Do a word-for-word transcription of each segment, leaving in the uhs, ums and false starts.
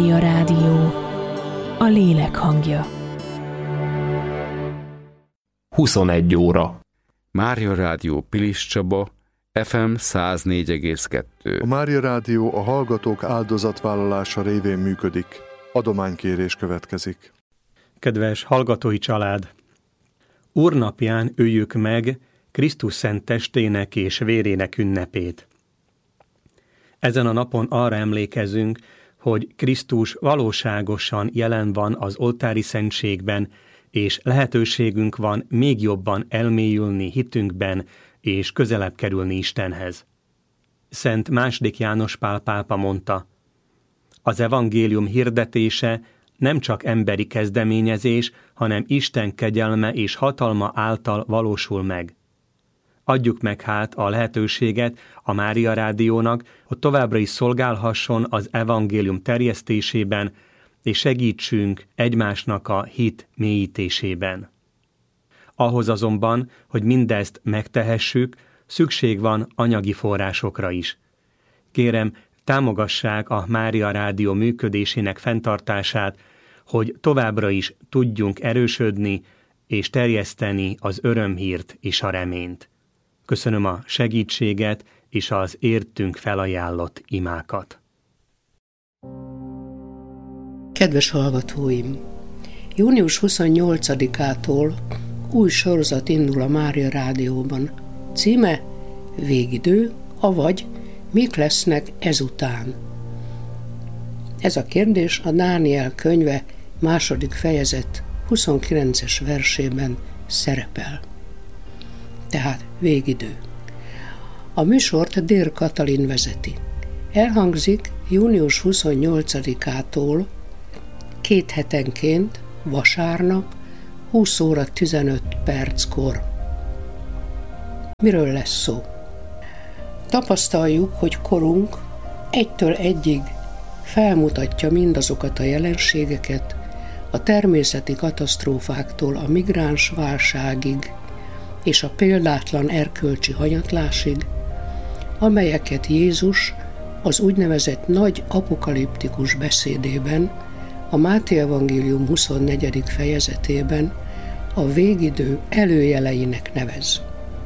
Mária Rádió, a lélek hangja. huszonegy óra. Mária Rádió Pilis Csaba, ef em száz négy egész kettő. A Mária Rádió a hallgatók áldozatvállalása révén működik. Adománykérés következik. Kedves hallgatói család! Úrnapján üljük meg Krisztus szent testének és vérének ünnepét. Ezen a napon arra emlékezünk, hogy Krisztus valóságosan jelen van az oltári szentségben, és lehetőségünk van még jobban elmélyülni hitünkben, és közelebb kerülni Istenhez. Szent második János Pál pápa mondta, az evangélium hirdetése nem csak emberi kezdeményezés, hanem Isten kegyelme és hatalma által valósul meg. Adjuk meg hát a lehetőséget a Mária Rádiónak, hogy továbbra is szolgálhasson az evangélium terjesztésében, és segítsünk egymásnak a hit mélyítésében. Ahhoz azonban, hogy mindezt megtehessük, szükség van anyagi forrásokra is. Kérem, támogassák a Mária Rádió működésének fenntartását, hogy továbbra is tudjunk erősödni és terjeszteni az örömhírt és a reményt. Köszönöm a segítséget és az értünk felajánlott imákat. Kedves hallgatóim! június huszonnyolcadikától új sorozat indul a Mária Rádióban. Címe Végidő, avagy mik lesznek ezután? Ez a kérdés a Dániel könyve második fejezet huszonkilences versében szerepel. Tehát végidő. A műsort Dér Katalin vezeti. Elhangzik június huszonnyolcadikától két hetenként vasárnap húsz óra tizenöt perckor. Miről lesz szó? Tapasztaljuk, hogy korunk egytől egyig felmutatja mindazokat a jelenségeket, a természeti katasztrófáktól a migráns válságig és a példátlan erkölcsi hanyatlásig, amelyeket Jézus az úgynevezett nagy apokaliptikus beszédében, a Máté evangélium huszonnegyedik fejezetében a végidő előjeleinek nevez.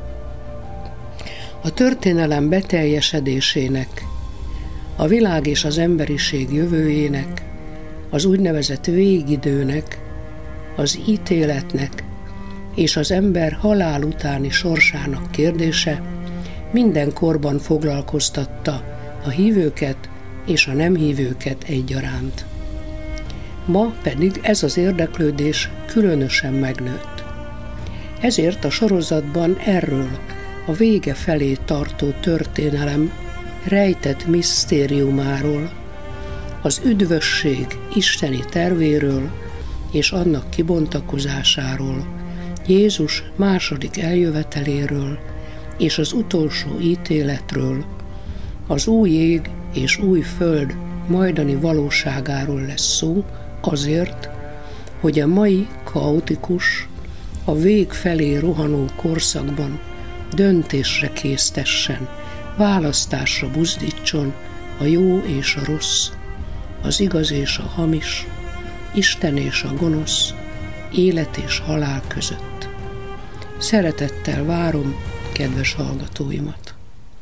A történelem beteljesedésének, a világ és az emberiség jövőjének, az úgynevezett végidőnek, az ítéletnek és az ember halál utáni sorsának kérdése minden korban foglalkoztatta a hívőket és a nem hívőket egyaránt. Ma pedig ez az érdeklődés különösen megnőtt. Ezért a sorozatban erről a vége felé tartó történelem rejtett misztériumáról, az üdvösség isteni tervéről és annak kibontakozásáról, Jézus második eljöveteléről és az utolsó ítéletről, az új ég és új föld majdani valóságáról lesz szó, azért, hogy a mai kaotikus, a vég felé rohanó korszakban döntésre késztessen, választásra buzdítson a jó és a rossz, az igaz és a hamis, Isten és a gonosz, élet és halál között. Szeretettel várom kedves hallgatóimat!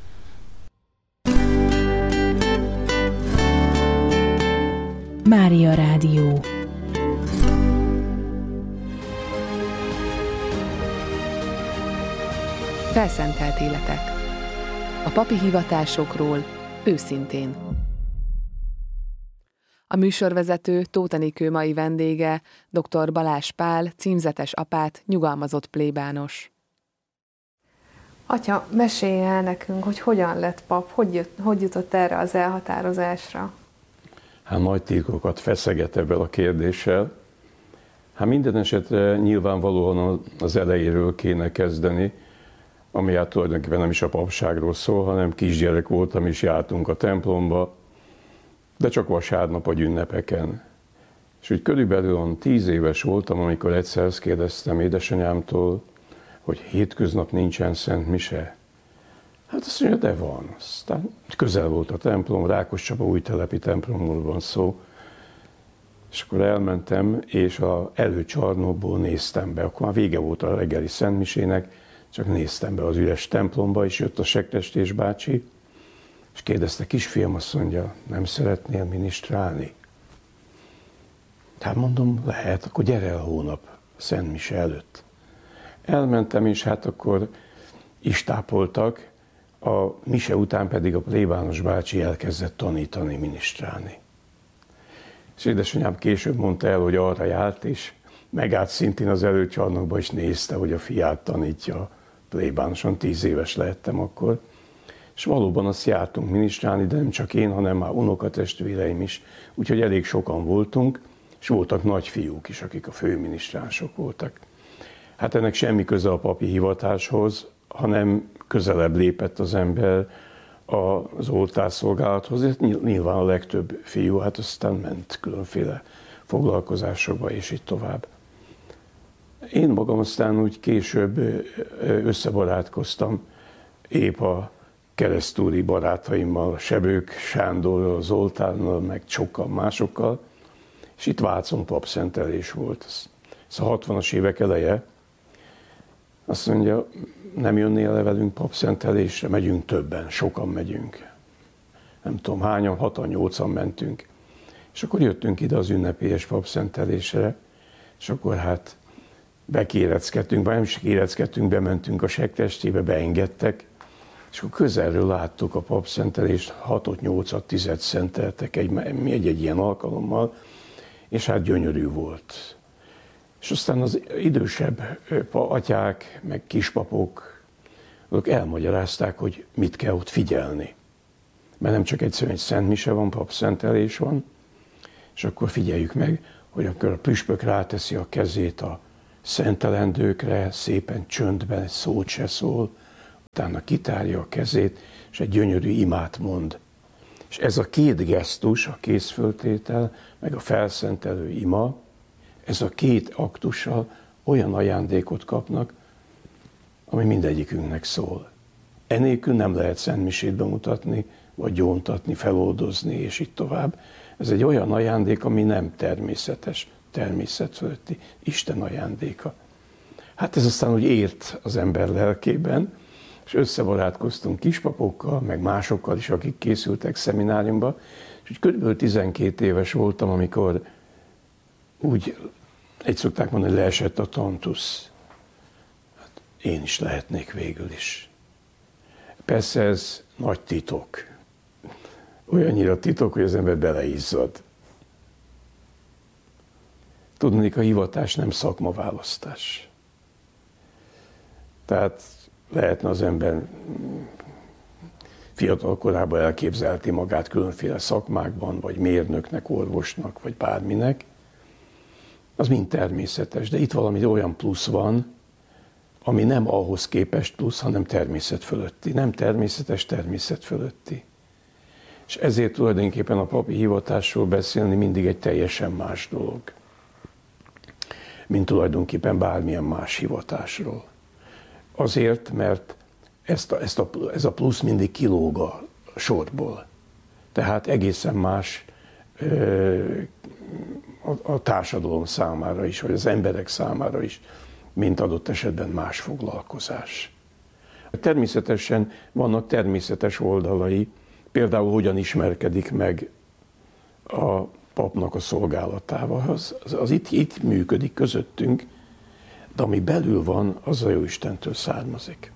Mária Rádió. Felszentelt életek. A papi hivatásokról őszintén. A műsorvezető Tóth Enikő mai vendége dr. Balázs Pál, címzetes apát, nyugalmazott plébános. Atya, mesélj el nekünk, hogy hogyan lett pap, hogy, jut, hogy jutott erre az elhatározásra? Hát nagy titkokat feszeget ebből a kérdéssel. Hát minden esetre nyilvánvalóan az elejéről kéne kezdeni, ami hát tulajdonképpen nem is a papságról szól, hanem kisgyerek voltam és jártunk a templomba, de csak vasárnap vagy ünnepeken. És úgy körülbelül tíz éves voltam, amikor egyszer ezt kérdeztem édesanyámtól, hogy hétköznap nincsen szent mise. Hát azt mondja, de van. Aztán közel volt a templom, Rákoscsaba újtelepi templomról van szó. És akkor elmentem, és az előcsarnokból néztem be. Akkor már vége volt a reggeli szentmisének, csak néztem be az üres templomba, és jött a Sekrestés bácsi, és kérdezte, kisfiam, azt mondja, nem szeretnél minisztrálni? Hát mondom, lehet, akkor gyere el hónap szentmise előtt. Elmentem, és hát akkor is tápoltak, a mise után pedig a plébános bácsi elkezdett tanítani, minisztrálni. És édesanyám később mondta el, hogy arra járt, és megállt szintén az előcsarnokba, és nézte, hogy a fiát tanítja plébánosan, tíz éves lehettem akkor. És valóban azt jártunk minisztrálni, de nem csak én, hanem már unokatestvéreim is, úgyhogy elég sokan voltunk, és voltak nagy fiúk is, akik a főminisztránsok voltak. Hát ennek semmi köze a papi hivatáshoz, hanem közelebb lépett az ember az oltárszolgálathoz, nyilván a legtöbb fiú, hát aztán ment különféle foglalkozásokba, és így tovább. Én magam aztán úgy később összebarátkoztam épp a keresztúri barátaimmal, Sebők Sándorral, Zoltánnal, meg sokkal másokkal, és itt Vácon papszentelés volt. Ez a hatvanas évek eleje. Azt mondja, nem jönnél le velünk papszentelésre, megyünk többen, sokan megyünk. Nem tudom, hányan, hatan, nyolcan mentünk. És akkor jöttünk ide az ünnepélyes papszentelésre, és akkor hát bekéreckedtünk, vagy nem is kéreckedtünk, bementünk a sektestébe, beengedtek, és akkor közelről láttuk a papszentelést, hatot, nyolcat, tizet szenteltek egy-egy ilyen alkalommal, és hát gyönyörű volt. És aztán az idősebb atyák, meg kispapok, azok elmagyarázták, hogy mit kell ott figyelni. Mert nem csak egyszerűen egy szentmise van, papszentelés van, és akkor figyeljük meg, hogy akkor a püspök ráteszi a kezét a szentelendőkre, szépen csöndben, egy szót se szól, utána kitárja a kezét, és egy gyönyörű imát mond. És ez a két gesztus, a készföltétel, meg a felszentelő ima, ez a két aktussal olyan ajándékot kapnak, ami mindegyikünknek szól. Enélkül nem lehet szentmisét bemutatni, vagy gyóntatni, feloldozni, és így tovább. Ez egy olyan ajándék, ami nem természetes, természet fölötti, Isten ajándéka. Hát ez aztán úgy ért az ember lelkében, és összebarátkoztunk kispapokkal, meg másokkal is, akik készültek szemináriumba, és úgy körülbelül tizenkét éves voltam, amikor úgy, egy szokták mondani, leesett a tantusz. Hát én is lehetnék végül is. Persze ez nagy titok. Olyannyira titok, hogy az ember beleizzad. Tudnék, a hivatás nem szakmaválasztás. Tehát lehetne az ember fiatal korában elképzelti magát különféle szakmákban, vagy mérnöknek, orvosnak, vagy bárminek. Az mind természetes, de itt valami olyan plusz van, ami nem ahhoz képest plusz, hanem természet fölötti. Nem természetes, természet fölötti. És ezért tulajdonképpen a papi hivatásról beszélni mindig egy teljesen más dolog, mint tulajdonképpen bármilyen más hivatásról. Azért, mert ezt a, ezt a, ez a plusz mindig kilóg a sorból. Tehát egészen más ö, a, a társadalom számára is, vagy az emberek számára is, mint adott esetben más foglalkozás. Természetesen vannak természetes oldalai, például hogyan ismerkedik meg a papnak a szolgálatával. Az, az, az itt, itt működik közöttünk, de ami belül van, az a Jóistentől származik.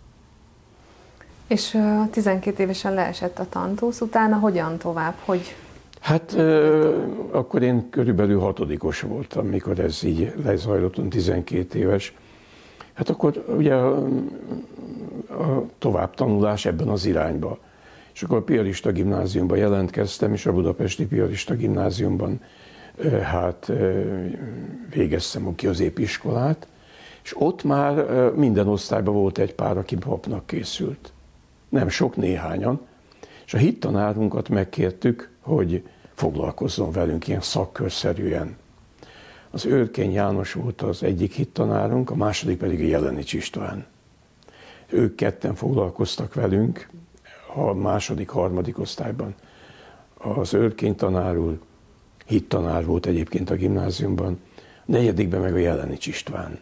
És uh, tizenkét évesen leesett a tantusz, utána hogyan tovább? Hogy... Hát uh, akkor én körülbelül hatodikos voltam, mikor ez így lezajlott, tizenkét éves. Hát akkor ugye a, a továbbtanulás ebben az irányba. És akkor a piarista gimnáziumban jelentkeztem, és a budapesti piarista gimnáziumban uh, hát uh, végeztem a középiskolát, és ott már uh, minden osztályban volt egy pár, aki papnak készült. Nem sok, néhányan. És a hittanárunkat megkértük, hogy foglalkozzon velünk ilyen szakkörszerűen. Az Őrkény János volt az egyik hittanárunk, a második pedig a Jelenics István. Ők ketten foglalkoztak velünk a második, harmadik osztályban. Az Őrkény tanár úr, hittanár volt egyébként a gimnáziumban, a negyedikben meg a Jelenics István.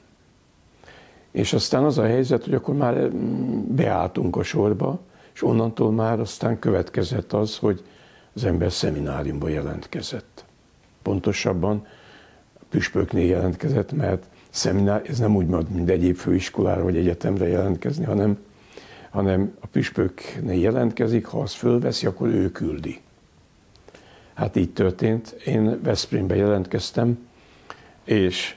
És aztán az a helyzet, hogy akkor már beálltunk a sorba, és onnantól már aztán következett az, hogy az ember szemináriumba jelentkezett. Pontosabban püspöknél jelentkezett, mert szeminár, ez nem úgy, mint egyéb főiskolára vagy egyetemre jelentkezni, hanem, hanem a püspöknél jelentkezik, ha azt fölveszi, akkor ő küldi. Hát így történt. Én Veszprémbe jelentkeztem, és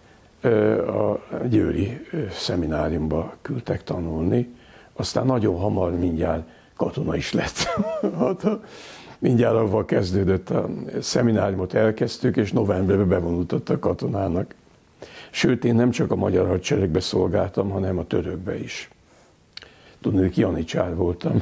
a győri szemináriumba küldtek tanulni. Aztán nagyon hamar mindjárt katona is lett. Mindjárt avval kezdődött a szemináriumot, elkezdtük, és novemberben bevonultott a katonának. Sőt, én nem csak a magyar hadseregbe szolgáltam, hanem a törökbe is. Tudni, hogy janicsár voltam.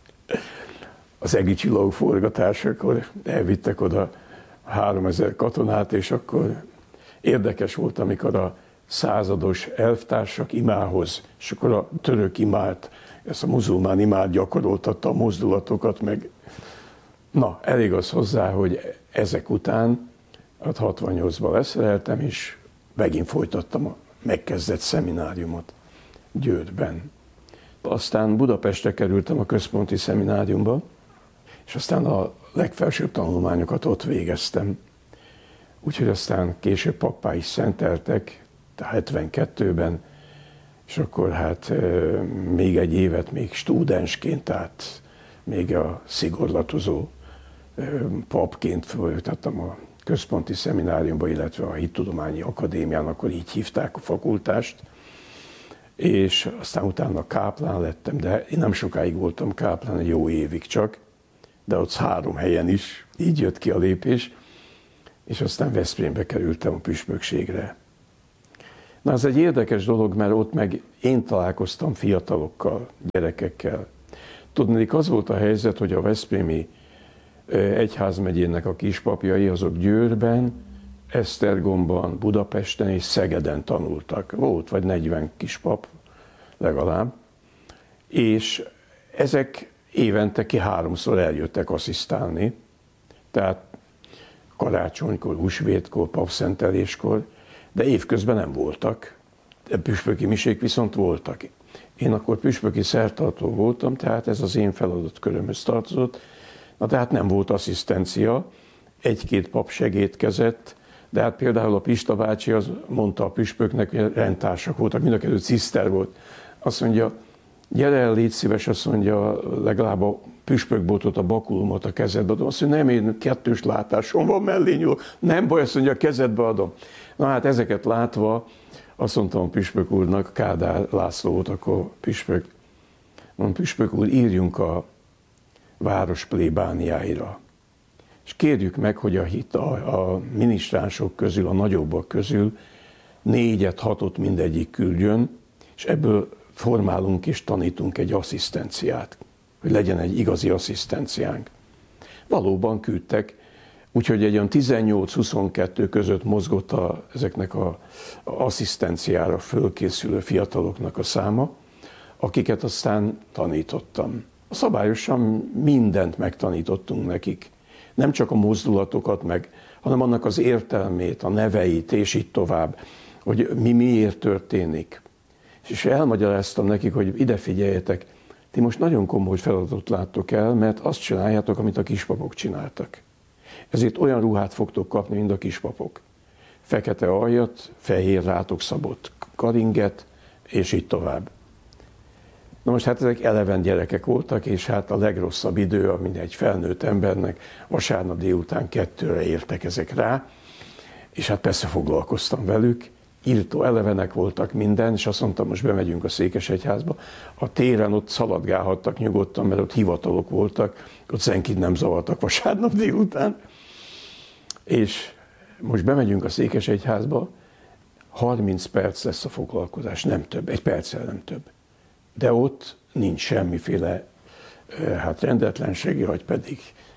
Az egi csillagok forgatásakor elvittek oda háromezer katonát, és akkor érdekes volt, amikor a százados elvtársak imához, és akkor a török imát, ezt a muzulmán imát gyakoroltatta a mozdulatokat, meg na, elég az hozzá, hogy ezek után hatvannyolcban leszereltem, és megint folytattam a megkezdett szemináriumot Győrben. Aztán Budapestre kerültem a központi szemináriumba, és aztán a legfelsőbb tanulmányokat ott végeztem. Úgyhogy aztán később pappá is szenteltek, hetvenkettőben, és akkor hát még egy évet még studensként, tehát még a szigorlatozó papként folytattam a központi szemináriumba, illetve a Hittudományi Akadémián, akkor így hívták a fakultást, és aztán utána káplán lettem, de én nem sokáig voltam káplán, egy jó évig csak, de ott három helyen is, így jött ki a lépés, és aztán Veszprémbe kerültem a püspökségre. Na, ez egy érdekes dolog, mert ott meg én találkoztam fiatalokkal, gyerekekkel. Tudnék, az volt a helyzet, hogy a veszprémi egyházmegyének a kispapjai, azok Győrben, Esztergomban, Budapesten és Szegeden tanultak. Volt vagy negyven kispap legalább, és ezek évente ki háromszor eljöttek asszisztálni, tehát karácsonykor, húsvétkor, papszenteléskor, de évközben nem voltak. De püspöki misék viszont voltak. Én akkor püspöki szertartó voltam, tehát ez az én feladatkörömhöz tartozott. Na tehát nem volt asszisztencia, egy-két pap segédkezett, de hát például a Pista bácsi az mondta a püspöknek, hogy rendtársak voltak, mind a kettő ciszter volt. Azt mondja, gyere el, légy szíves, azt mondja, legalább a püspökbotot, a bakulumot a kezedbe adom. Azt mondja, nem, én kettős látásom van, mellé nyúlok. Nem baj, azt mondja, a kezedbe adom. Na hát ezeket látva, azt mondtam a püspök úrnak, Kádár László volt akkor püspök, mondom, püspök úr, írjunk a város plébániáira. És kérjük meg, hogy a, hit, a, a minisztránsok közül, a nagyobbak közül négyet, hatot mindegyik küldjön, és ebből formálunk és tanítunk egy asszisztenciát, hogy legyen egy igazi asszisztenciánk. Valóban küldtek, úgyhogy egy olyan tizennyolc-huszonkettő között mozgott a, ezeknek az asszisztenciára fölkészülő fiataloknak a száma, akiket aztán tanítottam. Szabályosan mindent megtanítottunk nekik. Nem csak a mozdulatokat meg, hanem annak az értelmét, a neveit, és így tovább, hogy mi miért történik. És elmagyaráztam nekik, hogy ide figyeljetek, ti most nagyon komoly feladatot láttok el, mert azt csináljátok, amit a kispapok csináltak. Ezért olyan ruhát fogtok kapni, mint a kispapok. Fekete aljat, fehér rátok szabott karinget, és így tovább. Na most hát ezek eleven gyerekek voltak, és hát a legrosszabb idő, ami egy felnőtt embernek, vasárnap délután kettőre értek ezek rá, és hát persze foglalkoztam velük, írtó elevenek voltak minden, és azt mondtam, most bemegyünk a Székesegyházba. A téren ott szaladgálhattak nyugodtan, mert ott hivatalok voltak, ott senkit nem zavartak vasárnap délután. És most bemegyünk a Székesegyházba, harminc perc lesz a foglalkozás, nem több, egy perccel nem több. De ott nincs semmiféle hát rendetlenségi, vagy pedig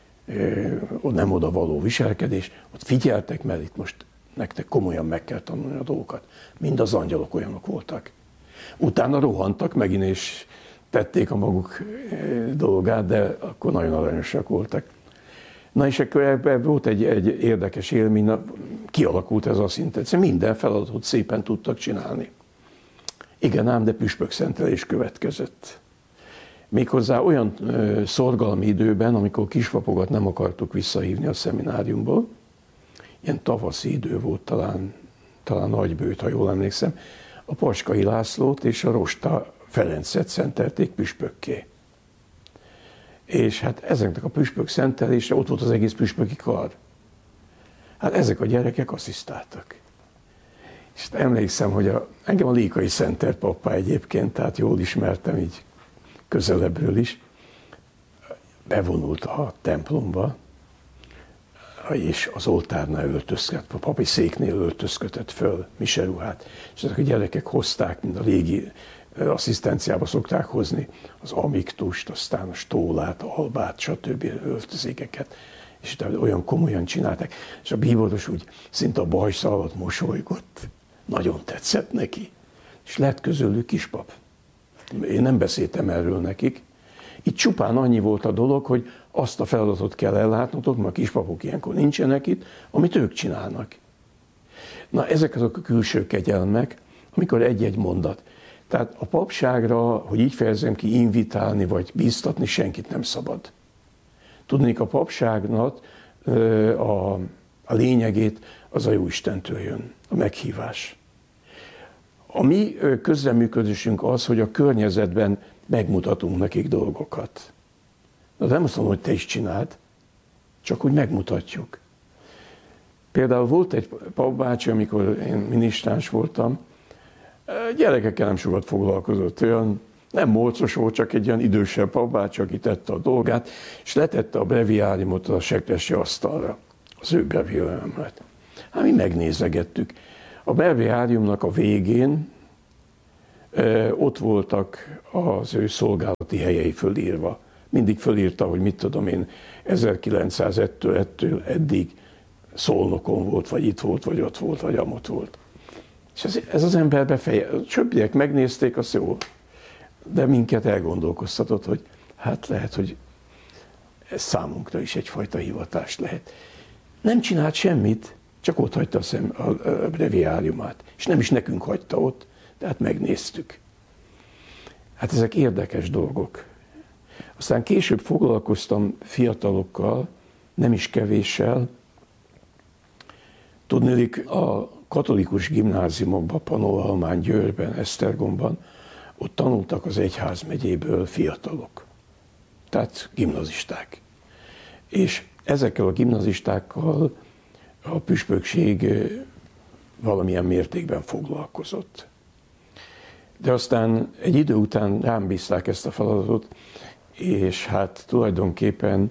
nem oda való viselkedés. Ott figyeltek, mert itt most nektek komolyan meg kell tanulni a dolgokat. Mind az angyalok olyanok voltak. Utána rohantak megint, és tették a maguk dolgát, de akkor nagyon aranyosak voltak. Na és akkor ebben volt egy, egy érdekes élmény, kialakult ez a szint, minden feladatot szépen tudtak csinálni. Igen ám, de püspökszentelés következett. Méghozzá olyan ö, szorgalmi időben, amikor kispapokat nem akartuk visszahívni a szemináriumból, ilyen tavaszi idő volt, talán, talán nagybőt, ha jól emlékszem, a Paskai Lászlót és a Rosta Ferencet szentelték püspökké. És hát ezeknek a püspök szentelésre ott volt az egész püspöki kar. Hát ezek a gyerekek asszisztáltak. És emlékszem, hogy a, engem a Lékai Szentert pappá egyébként, tehát jól ismertem így közelebbről is, bevonult a templomba, és az oltárnál öltözködött, a papi széknél öltözködött föl miseruhát. És ezek a gyerekek hozták, mint a régi asszisztenciába szokták hozni, az amiktust, aztán a stólát, a albát, stb. Öltözékeket. És olyan komolyan csinálták. És a bíboros úgy szinte a bajsza alatt mosolygott. Nagyon tetszett neki. És lett közülük kispap. Én nem beszéltem erről nekik. Itt csupán annyi volt a dolog, hogy azt a feladatot kell ellátnotok, mert a kispapok ilyenkor nincsenek itt, amit ők csinálnak. Na, ezek azok a külső kegyelmek, amikor egy-egy mondat. Tehát a papságra, hogy így fejezem ki, invitálni vagy bíztatni senkit nem szabad. Tudnék, a papságnak a, a lényegét az a Jóistentől jön, a meghívás. A mi közreműködésünk az, hogy a környezetben megmutatunk nekik dolgokat. De nem azt mondom, hogy te is csináld, csak úgy megmutatjuk. Például volt egy papbácsi, amikor én minisztráns voltam, gyerekekkel nem sokat foglalkozott, olyan nem molcos volt, csak egy olyan idősebb papbácsi, aki tette a dolgát, és letette a breviáriumot a sekresi asztalra, az ő breviáriumát. Hát mi megnézegettük. A breviáriumnak a végén ö, ott voltak az ő szolgálati helyei fölírva. Mindig fölírta, hogy mit tudom én, ezerkilencszázettől ettől eddig Szolnokon volt, vagy itt volt, vagy ott volt, vagy amott volt. És ez, ez az ember befeje, a többiek megnézték, azt jó, de minket elgondolkoztatott, hogy hát lehet, hogy ez számunkra is egyfajta hivatás lehet. Nem csinált semmit, csak ott hagyta a, szem, a, a breviáriumát, és nem is nekünk hagyta ott, tehát megnéztük. Hát ezek érdekes dolgok. Aztán később foglalkoztam fiatalokkal, nem is kevéssel. Tudnélik, a katolikus gimnáziumokban, Pannonhalmán, Győrben, Esztergomban, ott tanultak az egyházmegyéből fiatalok, tehát gimnazisták. És ezekkel a gimnazistákkal a püspökség valamilyen mértékben foglalkozott. De aztán egy idő után rám bízták ezt a feladatot, és hát tulajdonképpen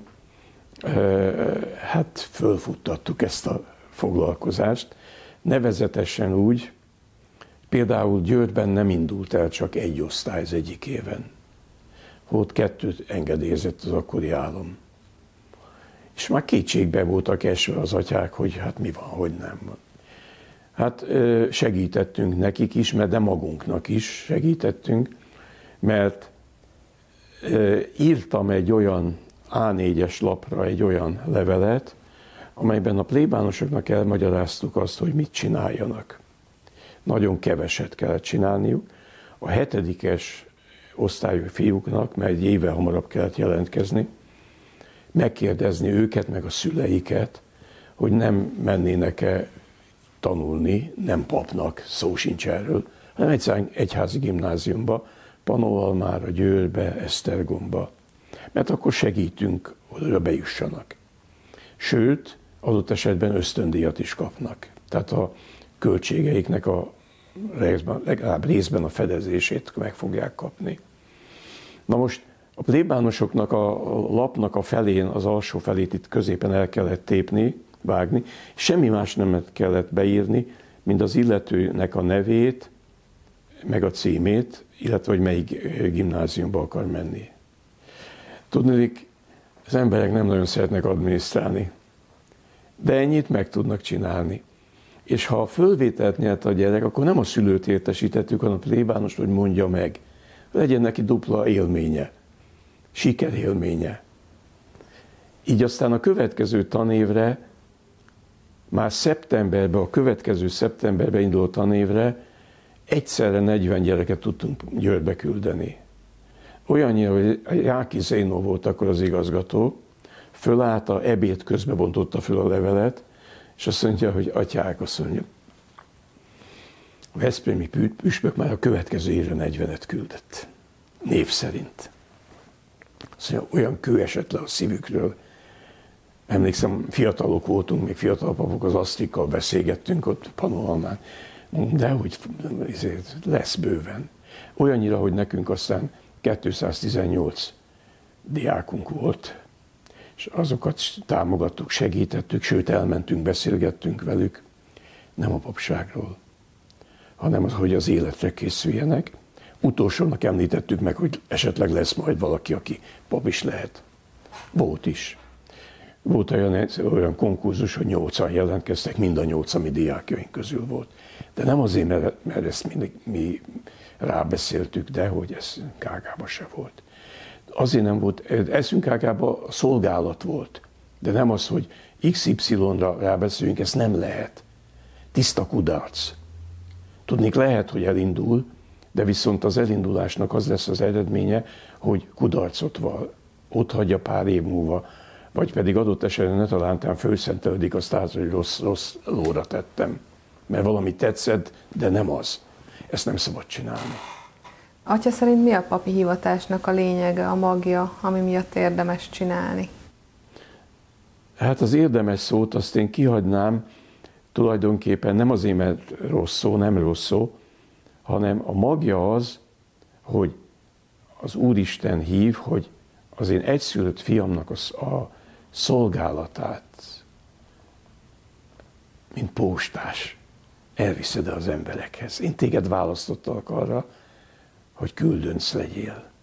hát fölfuttattuk ezt a foglalkozást, nevezetesen úgy, például Győrben nem indult el csak egy osztály az egyik éven. Volt kettőt engedélyezett az akkori állam. És már kétségbe voltak esve az atyák, hogy hát mi van, hogy nem van. Hát segítettünk nekik is, mert de magunknak is segítettünk, mert írtam egy olyan á négyes lapra egy olyan levelet, amelyben a plébánosoknak elmagyaráztuk azt, hogy mit csináljanak. Nagyon keveset kellett csinálniuk. A hetedikes osztályú fiúknak, mert egy éve hamarabb kellett jelentkezni, megkérdezni őket, meg a szüleiket, hogy nem mennének-e tanulni, nem papnak, szó sincs erről, hanem egyszerűen egyházi gimnáziumba, Pannonhalmára, Győrbe, Esztergomba, mert akkor segítünk, oda bejussanak. Sőt, adott esetben ösztöndíjat is kapnak. Tehát a költségeiknek a részben, legalább részben a fedezését meg fogják kapni. Na most a plébánosoknak a lapnak a felén, az alsó felét itt középen el kellett tépni, vágni, semmi más nem kellett beírni, mint az illetőnek a nevét, meg a címét, illetve hogy melyik gimnáziumba akar menni. Tudnék, az emberek nem nagyon szeretnek adminisztrálni, de ennyit meg tudnak csinálni. És ha a fölvételt nyert a gyerek, akkor nem a szülőt értesítettük, hanem a plébánost, hogy mondja meg. Legyen neki dupla élménye, sikerélménye. Így aztán a következő tanévre, már szeptemberben, a következő szeptemberben induló tanévre egyszerre negyven gyereket tudtunk Győrbe küldeni. Olyannyira, hogy Jáki Zénó volt akkor az igazgató, fölállt, a ebéd közben bontotta föl a levelet, és azt mondja, hogy atyák, azt mondja, a veszprémi püspök már a következő évre negyvenet küldött. Név szerint. Azt mondja, olyan kő esett le a szívükről. Emlékszem, fiatalok voltunk, még fiatal papok, az Asztrikkal beszélgettünk ott Panohalmán. De hogy lesz bőven. Olyannyira, hogy nekünk aztán kétszáztizennyolc diákunk volt, és azokat támogattuk, segítettük, sőt elmentünk, beszélgettünk velük, nem a papságról, hanem az, hogy az életre készüljenek. Utolsónak említettük meg, hogy esetleg lesz majd valaki, aki pap is lehet. Volt is. Volt olyan, olyan konkurzus, hogy nyolcan jelentkeztek, mind a nyolc, ami diákjaink közül volt. De nem azért, mert, mert ezt mindig mi rábeszéltük, de hogy ez Kágában se volt. Azért nem volt, eszünk Kágában a szolgálat volt, de nem az, hogy iksz ipszilonra rábeszéljünk, ezt nem lehet. Tiszta kudarc. Tudnék, lehet, hogy elindul, de viszont az elindulásnak az lesz az eredménye, hogy kudarcot val, ott hagyja pár év múlva, vagy pedig adott esetben ne talántán fölszentelődik, azt által, hogy rossz, rossz lóra tettem. Mert valami tetszett, de nem az. Ezt nem szabad csinálni. Atya szerint mi a papi hivatásnak a lényege, a magja, ami miatt érdemes csinálni? Hát az érdemes szót azt én kihagynám, tulajdonképpen nem azért, mert rossz szó, nem rossz szó, hanem a magja az, hogy az Úristen hív, hogy az én egyszülött fiamnak a, a szolgálatát, mint postás, elviszed az emberekhez. Én téged választottalak arra, hogy küldönc legyél.